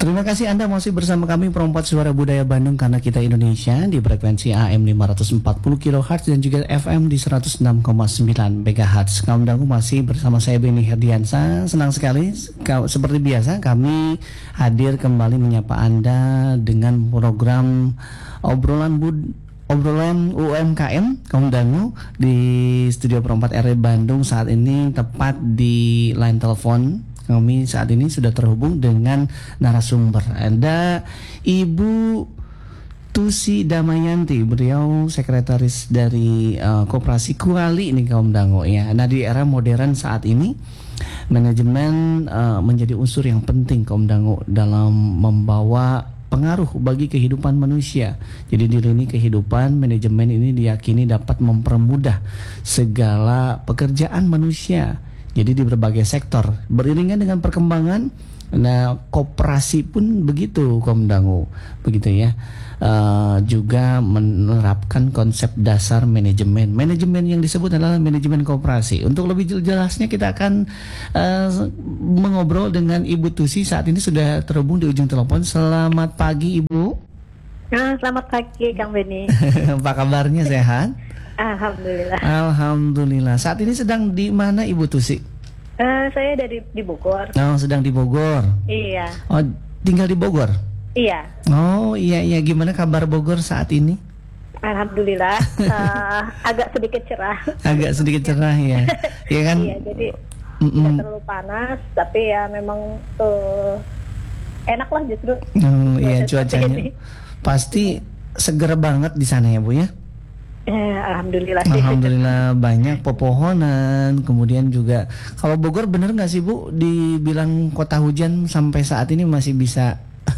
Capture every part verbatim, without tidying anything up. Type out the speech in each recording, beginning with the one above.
Terima kasih Anda masih bersama kami Perempat Suara Budaya Bandung karena kita Indonesia di frekuensi A M lima ratus empat puluh kilohertz dan juga F M di seratus enam koma sembilan megahertz. Kamu dangu masih bersama saya Beni Herdiansa. Senang sekali seperti biasa kami hadir kembali menyapa Anda dengan program obrolan bud obrolan U M K M kaum dangu di studio Perempat R W Bandung saat ini tepat di line telepon. Kami saat ini sudah terhubung dengan narasumber. Ada Ibu Tusi Damayanti, beliau sekretaris dari uh, Koperasi Kuali ini kaum dangu ya. Nah, di era modern saat ini manajemen uh, menjadi unsur yang penting kaum dangu dalam membawa pengaruh bagi kehidupan manusia. Jadi di lini kehidupan manajemen ini diyakini dapat mempermudah segala pekerjaan manusia. Jadi di berbagai sektor beriringan dengan perkembangan, nah koperasi pun begitu kaum dangu, begitu ya. Uh, juga menerapkan konsep dasar manajemen. Manajemen yang disebut adalah manajemen koperasi. Untuk lebih jelasnya kita akan uh, mengobrol dengan Ibu Tusi. Saat ini sudah terhubung di ujung telepon. Selamat pagi Ibu. Nah, selamat pagi Kang Beni. Apa kabarnya, sehat? Alhamdulillah. Alhamdulillah. Saat ini sedang di mana Ibu Tusi? Uh, saya dari di Bogor. Oh, sedang di Bogor. Iya. Oh, tinggal di Bogor. Iya. Oh, iya iya. Gimana kabar Bogor saat ini? Alhamdulillah. uh, agak sedikit cerah. Agak sedikit cerah ya. Iya kan? Iya. Jadi Mm-mm. tidak terlalu panas, tapi ya memang uh, enak lah justru. Oh, iya cuacanya. Pasti seger banget di sana ya Bu ya? Eh, Alhamdulillah sih. Alhamdulillah banyak pepohonan. Kemudian juga kalau Bogor bener nggak sih Bu dibilang kota hujan sampai saat ini masih bisa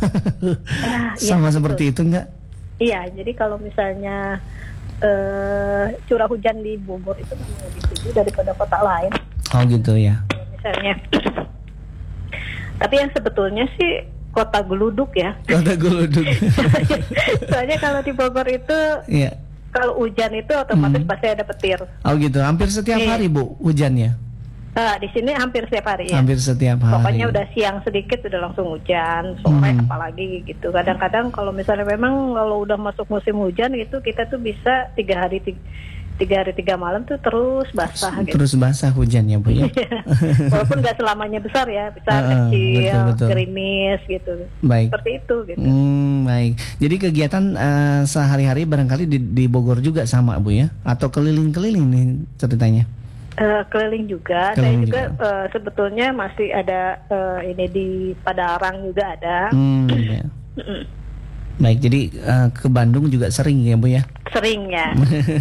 ah, sama iya, seperti betul. itu nggak? Iya, jadi kalau misalnya uh, curah hujan di Bogor itu lebih tinggi daripada kota lain. Oh gitu ya. Misalnya. Tapi yang sebetulnya sih kota geluduk ya. Kota geluduk. Soalnya kalau di Bogor itu, iya. Kalau hujan itu otomatis hmm. pasti ada petir. Oh gitu, hampir setiap iya. hari Bu hujannya? Nah, di sini hampir setiap hari ya. Hampir setiap hari. Pokoknya udah siang sedikit udah langsung hujan, sore hmm. apalagi gitu. Kadang-kadang kalau misalnya memang kalau udah masuk musim hujan gitu, kita tuh bisa tiga hari tiga, tiga hari tiga malam tuh terus basah gitu. Terus basah hujannya Bu ya. Walaupun nggak selamanya besar ya, besar, uh, kecil, betul, betul. gerimis gitu. Baik. Seperti itu gitu. Hmm, baik. Jadi kegiatan uh, sehari-hari barangkali di, di Bogor juga sama Bu ya? Atau keliling-keliling nih ceritanya? Uh, keliling juga. Keliling Saya juga, juga. Uh, sebetulnya masih ada uh, ini di Padarang juga ada. Hmm, ya. Baik, jadi uh, ke Bandung juga sering ya Bu ya? Sering ya.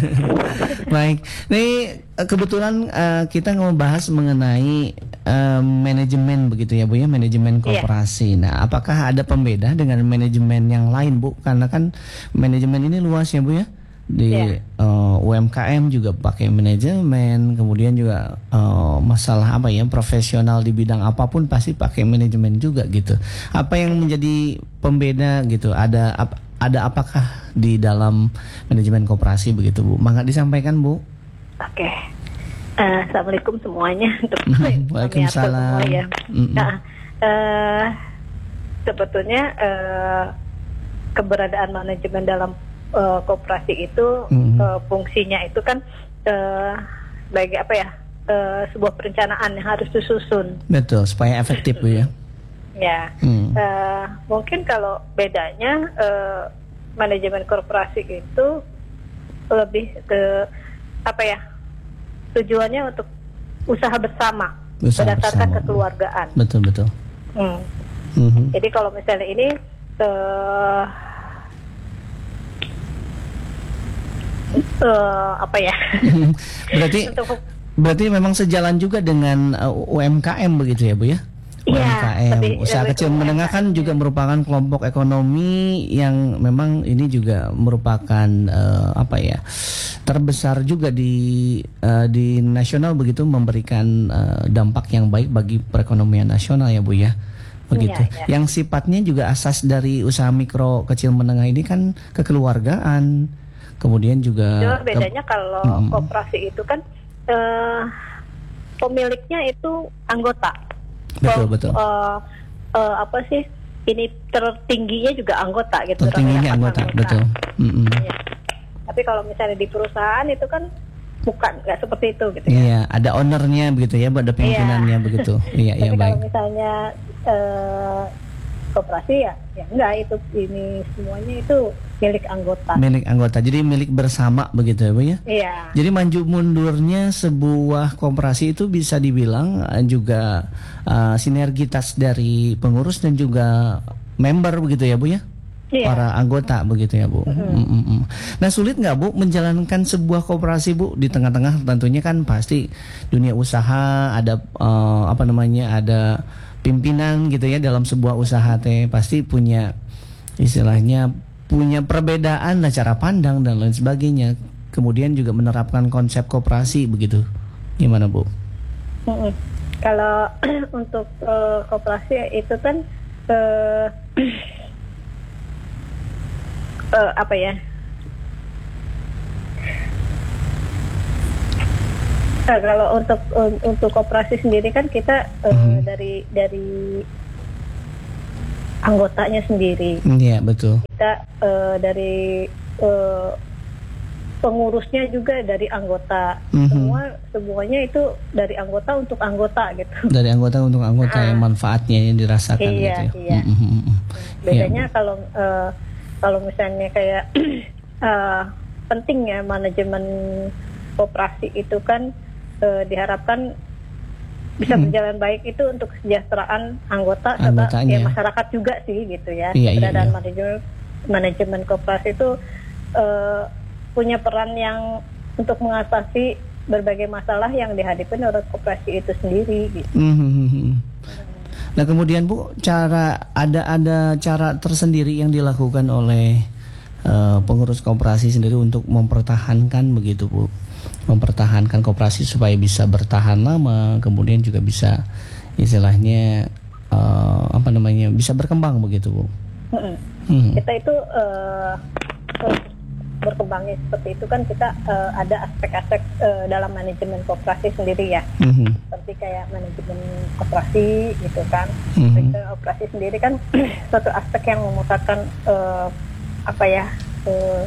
Baik, ini kebetulan uh, kita membahas mengenai uh, manajemen begitu ya Bu ya, manajemen koperasi. Yeah. Nah, apakah ada pembeda dengan manajemen yang lain Bu? Karena kan manajemen ini luas ya Bu ya. Di yeah. uh, U M K M juga pakai manajemen, kemudian juga uh, masalah apa ya, profesional di bidang apapun pasti pakai manajemen juga gitu. Apa yang menjadi pembeda gitu? Ada ap, ada apakah di dalam manajemen koperasi begitu Bu? Mangga disampaikan Bu. Oke. Okay. Uh, Assalamualaikum semuanya. Waalaikumsalam. Ya. Mm-hmm. Nah, uh, sebetulnya uh, keberadaan manajemen dalam Uh, koperasi itu mm-hmm. uh, fungsinya itu kan uh, bagi apa ya uh, sebuah perencanaan yang harus disusun. Betul, supaya efektif Bu ya. Ya, mm. uh, mungkin kalau bedanya uh, manajemen koperasi itu lebih ke apa ya, tujuannya untuk usaha bersama usaha berdasarkan bersama. Kekeluargaan. Betul betul. Mm. Mm-hmm. Jadi kalau misalnya ini uh, Uh, apa ya? berarti berarti memang sejalan juga dengan uh, U M K M begitu ya Bu ya? Ya, U M K M, lebih, usaha lebih kecil menengah kan juga merupakan kelompok ekonomi yang memang ini juga merupakan uh, apa ya, terbesar juga di uh, di nasional begitu, memberikan uh, dampak yang baik bagi perekonomian nasional ya Bu ya. Begitu. Ya, ya. Yang sifatnya juga asas dari usaha mikro kecil menengah ini kan kekeluargaan. Kemudian juga Cuma bedanya ke, kalau hmm. koperasi itu kan uh, pemiliknya itu anggota. Betul so, betul. Uh, uh, apa sih ini tertingginya juga anggota gitu. Tertingginya anggota, anggota, betul. Mm-hmm. Ya. Tapi kalau misalnya di perusahaan itu kan bukan, nggak seperti itu gitu ya. Iya, ada ownernya begitu ya, ada pimpinannya iya. begitu. Iya, iya, baik. Tapi kalau misalnya uh, koperasi ya, ya enggak, itu ini semuanya itu milik anggota. Milik anggota, jadi milik bersama begitu ya Bu ya? Iya. Jadi maju mundurnya sebuah koperasi itu bisa dibilang uh, juga uh, sinergitas dari pengurus dan juga member begitu ya Bu ya? Iya. Para anggota begitu ya Bu. Mm-hmm. Mm-hmm. Nah sulit nggak Bu menjalankan sebuah koperasi Bu di tengah-tengah tentunya kan pasti dunia usaha ada uh, apa namanya ada pimpinan gitu ya dalam sebuah usaha teh pasti punya istilahnya punya perbedaan lah cara pandang dan lain sebagainya. Kemudian juga menerapkan konsep koperasi begitu. Gimana Bu? Mm-hmm. Kalau untuk uh, koperasi itu kan uh, Uh, apa ya? Nah, kalau untuk uh, untuk koperasi sendiri kan kita uh, mm-hmm. dari dari anggotanya sendiri. Iya, betul. Kita uh, dari uh, pengurusnya juga dari anggota. Mm-hmm. Semua semuanya itu dari anggota untuk anggota gitu. Dari anggota untuk anggota ah. yang manfaatnya yang dirasakan iya, gitu ya. Iya. Mm-hmm. Bedanya iya, kalau uh, kalau misalnya kayak uh, pentingnya manajemen koperasi itu kan uh, diharapkan bisa hmm. berjalan baik itu untuk kesejahteraan anggota serta ya masyarakat juga sih gitu ya. Iya, dan iya, manajemen manajemen koperasi itu uh, punya peran yang untuk mengatasi berbagai masalah yang dihadapi oleh koperasi itu sendiri gitu. Hmm. Nah kemudian Bu, cara ada ada cara tersendiri yang dilakukan oleh uh, pengurus koperasi sendiri untuk mempertahankan begitu Bu, mempertahankan koperasi supaya bisa bertahan lama, kemudian juga bisa istilahnya uh, apa namanya bisa berkembang begitu Bu. Hmm. Hmm. Kita itu uh, berkembangnya seperti itu kan kita uh, ada aspek-aspek uh, dalam manajemen koperasi sendiri ya, mm-hmm. seperti kayak manajemen koperasi gitu kan, mm-hmm. koperasi sendiri kan suatu aspek yang memusatkan uh, apa ya uh,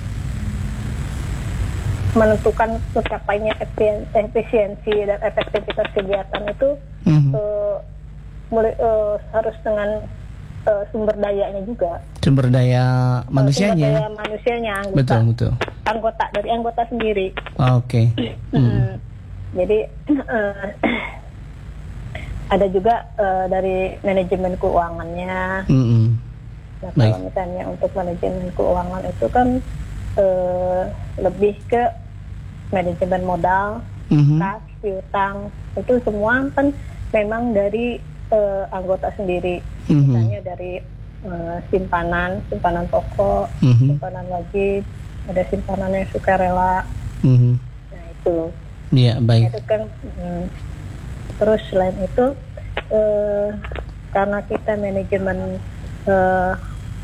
menentukan tercapainya efisiensi dan efektivitas kegiatan itu mm-hmm. uh, mulai uh, harus dengan Uh, sumber dayanya juga. Sumber daya manusianya. Sumber daya manusianya anggota. Betul, betul. Anggota dari anggota sendiri. Oke. Okay. Hmm. Jadi uh, ada juga uh, dari manajemen keuangannya. Mm-hmm. Nah, kalau Baik. misalnya untuk manajemen keuangan itu kan uh, lebih ke manajemen modal, mm-hmm. kas, piutang, itu semua kan memang dari uh, anggota sendiri. Mm-hmm. Misalnya dari uh, simpanan, simpanan pokok, mm-hmm. simpanan wajib, ada simpanan yang sukarela. Mm-hmm. Nah itu. Iya, baik. Itu kan. Hmm, terus selain itu, uh, karena kita manajemen uh,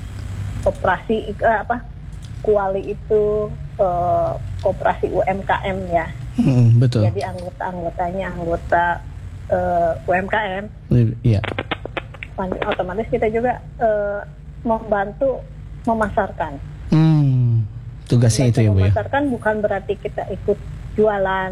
koperasi uh, apa, kuali itu uh, koperasi U M K M ya. Mm, betul. Jadi anggota-anggotanya anggota uh, U M K M. Iya. Otomatis kita juga uh, membantu memasarkan. Hmm, tugasnya itu ya Bu ya. Memasarkan bukan berarti kita ikut jualan,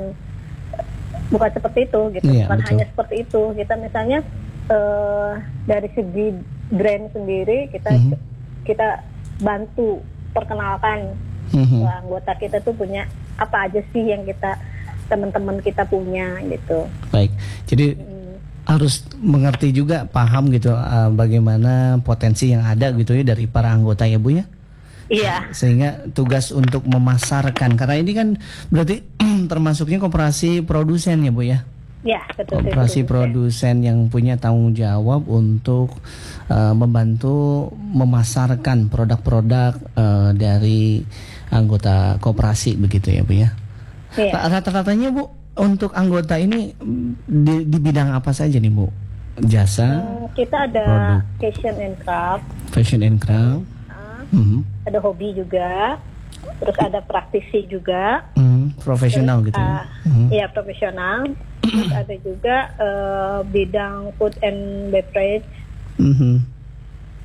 bukan seperti itu gitu. Iya, bukan betul. Hanya seperti itu. Kita misalnya uh, dari segi brand sendiri kita mm-hmm. kita bantu perkenalkan mm-hmm. anggota kita tuh punya apa aja sih yang kita teman-teman kita punya gitu. Baik, jadi hmm. harus mengerti juga, paham gitu uh, bagaimana potensi yang ada gitu ya dari para anggota ya Bu ya. Iya. Sehingga tugas untuk memasarkan, karena ini kan berarti termasuknya koperasi produsen ya Bu ya. Iya, betul. Koperasi produsen yang punya tanggung jawab untuk uh, membantu memasarkan produk-produk uh, dari anggota koperasi begitu ya Bu ya. Iya. Rata-ratanya Bu untuk anggota ini di, di bidang apa saja nih Bu? Jasa? Hmm, kita ada produk. fashion and craft. Fashion and craft. Uh, mm-hmm. Ada hobi juga. Terus ada praktisi juga. Mm, profesional terus, gitu. Uh, mm-hmm. Iya profesional. Terus ada juga uh, bidang food and beverage. Mm-hmm.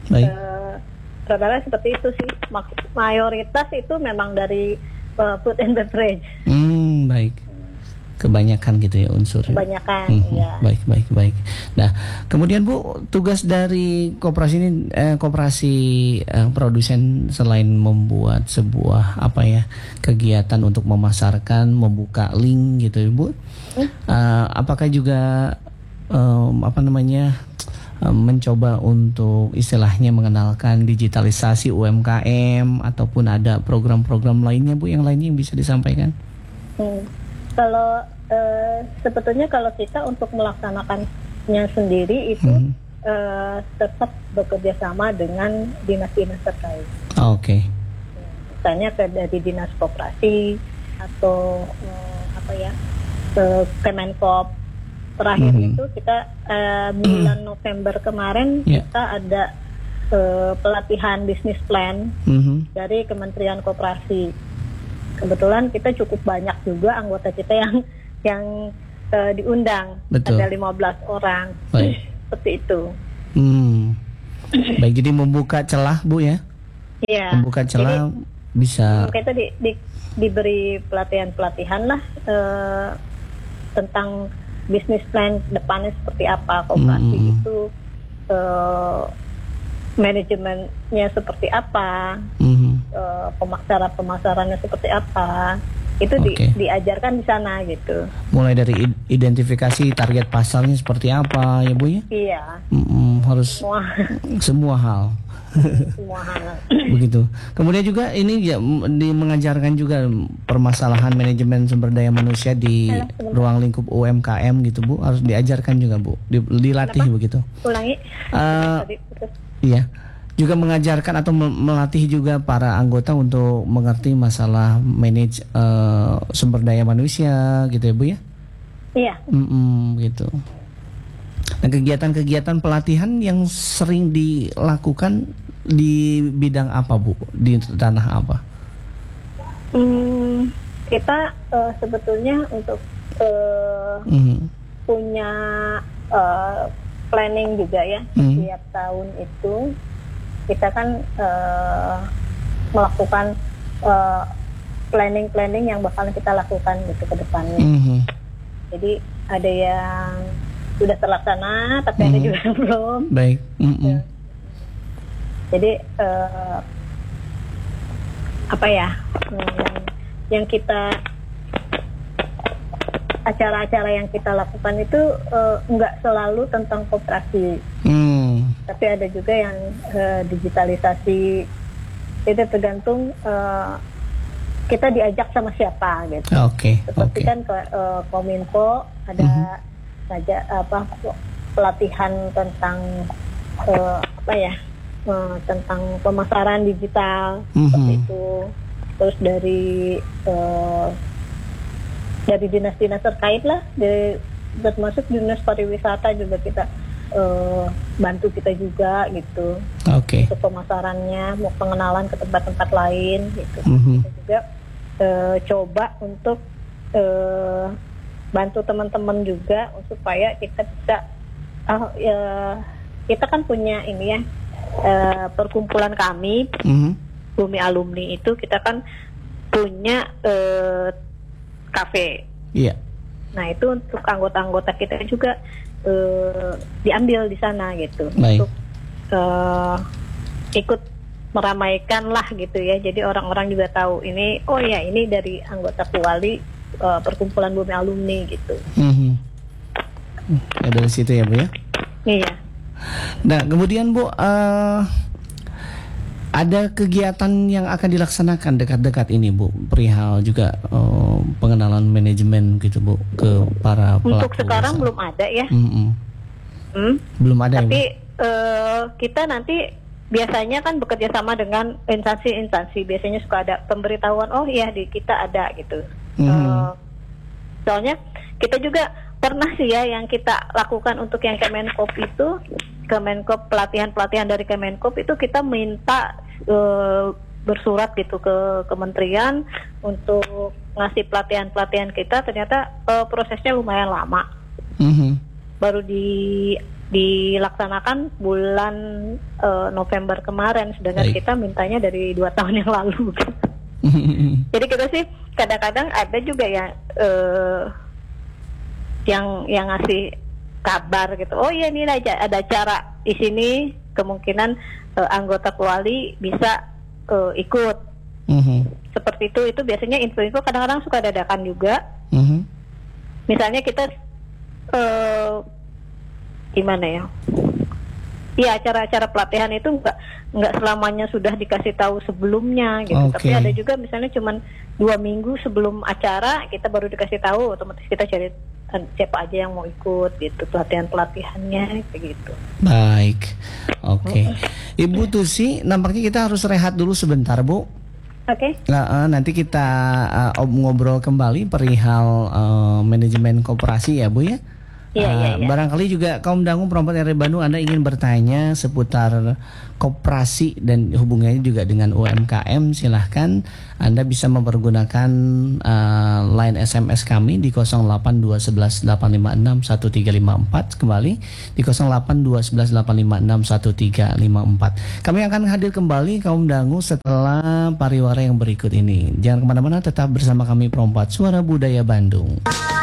Baik. Uh, rata-rata seperti itu sih. Mayoritas itu memang dari uh, food and beverage. Hmm, baik. Kebanyakan gitu ya unsur. Kebanyakan, hmm, ya. Baik, baik, baik. Nah, kemudian Bu, tugas dari koperasi ini, eh, koperasi eh, produsen selain membuat sebuah apa ya kegiatan untuk memasarkan, membuka link gitu ya Bu, hmm? uh, apakah juga um, apa namanya um, mencoba untuk istilahnya mengenalkan digitalisasi U M K M ataupun ada program-program lainnya Bu yang lainnya yang bisa disampaikan? Hmm. Kalau uh, sebetulnya kalau kita untuk melaksanakannya sendiri itu hmm. uh, tetap bekerja sama dengan dinas-dinas terkait. Oh, Oke. Okay. Misalnya ke dari dinas koperasi atau uh, apa ya ke Kemenkop. Terakhir hmm. itu kita uh, bulan hmm. November kemarin yeah. kita ada uh, pelatihan bisnis plan hmm. dari Kementerian Koperasi. Kebetulan kita cukup banyak juga anggota kita yang yang uh, diundang. Betul. Ada lima belas orang. Baik. Seperti itu. Hmm. Baik, jadi membuka celah Bu ya? Iya. Membuka celah jadi, bisa. Kita di, di, diberi pelatihan-pelatihan lah uh, tentang bisnis plan depannya seperti apa, koperasi hmm. itu uh, manajemennya seperti apa, mm-hmm. uh, pemasaran pemasarannya seperti apa, itu okay. di, diajarkan di sana gitu. Mulai dari identifikasi target pasarnya seperti apa ya Bu ya? Iya. Mm-mm, harus semua, semua hal. Semua hal. Begitu. Kemudian juga ini ya di mengajarkan juga permasalahan manajemen sumber daya manusia di Halo, ruang lingkup U M K M gitu Bu, harus diajarkan juga Bu, di, dilatih Kenapa? Begitu. Ulangi. Uh, Iya, juga mengajarkan atau melatih juga para anggota untuk mengerti masalah manage uh, sumber daya manusia gitu ya Bu ya? Iya. Mm-mm, gitu. Nah, kegiatan-kegiatan pelatihan yang sering dilakukan di bidang apa Bu? Di tanah apa? Hmm, kita uh, sebetulnya untuk uh, mm-hmm. punya uh, planning juga ya. Hmm. Setiap tahun itu kita kan uh, melakukan uh, planning-planning yang bakal kita lakukan gitu ke depannya. Hmm. Jadi ada yang sudah terlaksana tapi hmm. ada juga yang belum. Baik. Hmm. Jadi uh, apa ya yang, yang kita acara-acara yang kita lakukan itu uh, nggak selalu tentang koperasi, hmm. tapi ada juga yang uh, digitalisasi. Itu tergantung uh, kita diajak sama siapa gitu. Oke. Okay, Seperti okay. kan ke uh, Kominfo ada saja uh-huh. apa pelatihan tentang uh, apa ya uh, tentang pemasaran digital uh-huh. seperti itu. Terus dari uh, dari dinas-dinas terkait lah, dari termasuk dinas pariwisata juga kita uh, bantu kita juga gitu. Oke. Okay. Untuk pemasarannya, mau pengenalan ke tempat-tempat lain gitu. Mm-hmm. Kita juga uh, coba untuk uh, bantu teman-teman juga supaya kita bisa, uh, ya, kita kan punya ini ya uh, perkumpulan kami, mm-hmm. Bumi Alumni itu kita kan punya uh, kafe. Iya. Nah itu untuk anggota-anggota kita juga uh, diambil di sana gitu. Baik. Untuk uh, ikut meramaikan lah gitu ya. Jadi orang-orang juga tahu ini, oh ya ini dari anggota Kuwali uh, perkumpulan Bumi Alumni gitu. Mm-hmm. Ya dari situ ya Bu ya. Iya. Nah kemudian Bu, uh, ada kegiatan yang akan dilaksanakan dekat-dekat ini Bu, perihal juga uh, pengenalan manajemen gitu Bu ke para pelaku. Untuk sekarang usaha. Belum ada ya. Mm-hmm. Hmm? Belum ada. Tapi ya, uh, kita nanti biasanya kan bekerja sama dengan instansi-instansi. Biasanya suka ada pemberitahuan, oh iya di kita ada gitu. Mm-hmm. Uh, soalnya kita juga pernah sih ya yang kita lakukan untuk yang Kemenkop itu, Kemenkop pelatihan-pelatihan dari Kemenkop itu kita minta uh, bersurat gitu ke kementerian untuk ngasih pelatihan-pelatihan kita, ternyata uh, prosesnya lumayan lama. Mm-hmm. Baru di dilaksanakan bulan uh, November kemarin, sedangkan Baik. kita mintanya dari dua tahun yang lalu. Jadi kita sih kadang-kadang ada juga ya uh, yang yang ngasih kabar gitu. Oh iya, ini aja ada acara di sini, kemungkinan uh, anggota Kuali bisa uh, ikut. Mm-hmm. Seperti itu. Itu biasanya info-info kadang-kadang suka dadakan juga. Mm-hmm. Misalnya kita uh, gimana ya? Iya, acara-acara pelatihan itu nggak nggak selamanya sudah dikasih tahu sebelumnya gitu. Okay. Tapi ada juga misalnya cuman dua minggu sebelum acara kita baru dikasih tahu, otomatis kita cari siapa aja yang mau ikut gitu, pelatihan-pelatihannya kayak gitu. Baik, oke. Okay. Ibu Tusi, nampaknya kita harus rehat dulu sebentar, Bu. Oke. Okay. Nah, uh, nanti kita uh, ngobrol kembali perihal uh, manajemen koperasi ya, Bu ya. Iya, iya, iya. Barangkali juga kaum dangu perempuan R W Bandung Anda ingin bertanya seputar koperasi dan hubungannya juga dengan U M K M, silahkan Anda bisa mempergunakan uh, line S M S kami di nol delapan dua satu satu delapan lima enam satu tiga lima empat, kembali di nol delapan dua satu satu delapan lima enam satu tiga lima empat. Kami akan hadir kembali kaum dangu setelah pariwara yang berikut ini. Jangan kemana-mana, tetap bersama kami Perompak Suara Budaya Bandung.